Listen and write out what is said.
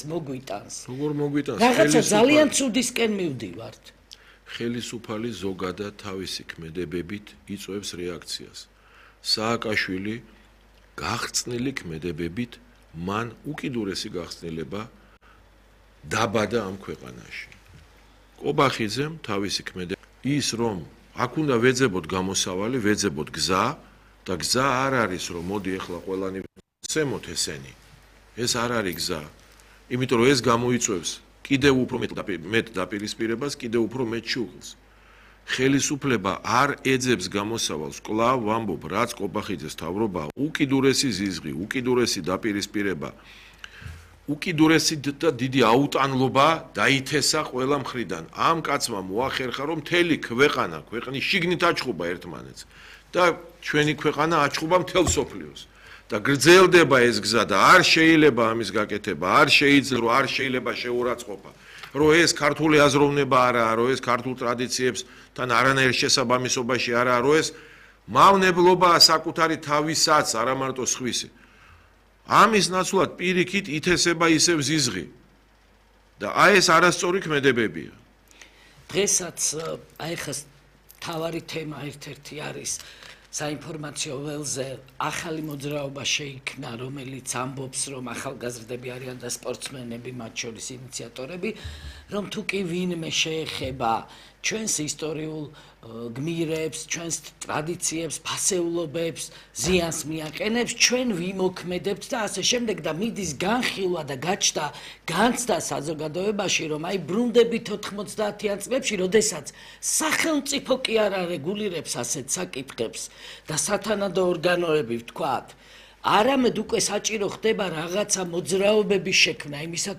მოგვიტანს. როგორ მოგვიტანს? რაღაცა ძალიან ცუდისკენ მივდივართ. ხელისუფალი ზოგადად თავისი ქმედებებით იწვევს რეაქციას. სააკაშვილი გაღწნილი ქმედებებით მან უკიდურესი გახსნილება დაბადა ამ ქვეყანაში. კობახიძემ თავისი ქმედება ის რომ აქ უნდა ვეძებოთ გამოსავალი, ვეძებოთ გზა და გზა არ არის რომ მოდი ახლა ყველანი ვცემოთ ესენი. ეს არ არის გზა. იმიტომ რომ ეს გამოიწვევს კიდევ უფრო მეტ დაპირისპირებას, კიდევ უფრო მეტ შუღლს. ხელისუფლება არ ეძებს გამოსავალს, კვლავ ვამბობ, რაც კობახიძეს თავრობა, უკიდურესი ზიზღი, უკიდურესი დაპირისპირება, უკიდურესი და დიდი აუტანლობა დაითესა ყველა მხრიდან. ამ კაცმა მოახერხა, რომ მთელი ქვეყანა, ქვეყნის შიგნით აჩხუბა ერთმანეთს და ჩვენი ქვეყანა აჩხუბა მთელ სოფლიოს. და გრძელდება ეს გზა და არ შეიძლება ამის გაკეთება, არ შეიძლება შეურაცხყოფა. რომ ეს ქართული აზროვნება არაა, რომ ეს ქართულ ტრადიციებსთან არანაირ შესაბამისობაში არაა, რომ ეს მავნებლობაა საკუთარი თავისაც, არა მარტო სხვისი. ამის ნაცვლად პირიქით ითესება ისევ ზიზღი. და აი ეს არასწორი ქმედებებია. დღესაც აი ხა თავარი თემა ერთ-ერთი არის საინფორმაციო ველზე ახალი მოძრაობა შეიქმნა, რომელიც ამბობს, რომ ახალგაზრდები არიან და სპორტსმენები, მათ შორის ინიციატორები, რომ თუ კი ვინმე შეეხება ჩვენს ისტორიულ გმირებს, ჩვენს ტრადიციებს, ფასეულობებს, ზიანს მიაყენებს, ჩვენ ვიმოქმედებთ და ასე შემდეგ და მიდის განხილვა და გაჩნდა განცდა საზოგადოებაში, რომ აი ბრუნდებით 90-იან წლებში, როდესაც სახელმწიფო კი არ არეგულირებს ასეთ საკითხებს და სათანადო ორგანოები ვთქვათ, არამედ უკვე საჭირო ხდება რაღაცა მოძრაობების შექმნა იმისა